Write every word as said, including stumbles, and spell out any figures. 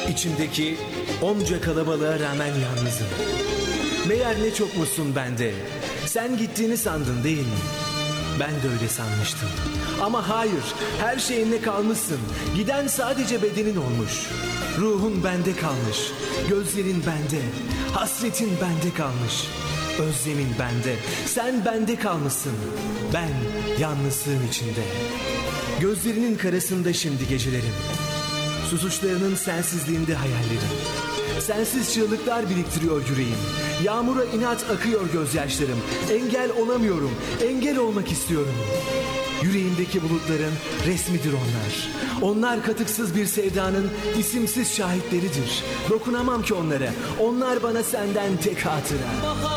İçimdeki onca kalabalığa rağmen yalnızım. Meğer ne çok musun bende. Sen gittiğini sandın değil mi? Ben de öyle sanmıştım. Ama hayır, her şeyinle kalmışsın. Giden sadece bedenin olmuş. Ruhun bende kalmış. Gözlerin bende. Hasretin bende kalmış. Özlemin bende. Sen bende kalmışsın. Ben yalnızlığın içinde. Gözlerinin karasında şimdi gecelerim. Susuşlarının sensizliğinde hayallerim. Sensiz çığlıklar biriktiriyor yüreğim. Yağmura inat akıyor gözyaşlarım. Engel olamıyorum, engel olmak istiyorum. Yüreğimdeki bulutların resmidir onlar. Onlar katıksız bir sevdanın isimsiz şahitleridir. Dokunamam ki onlara. Onlar bana senden tek hatıra.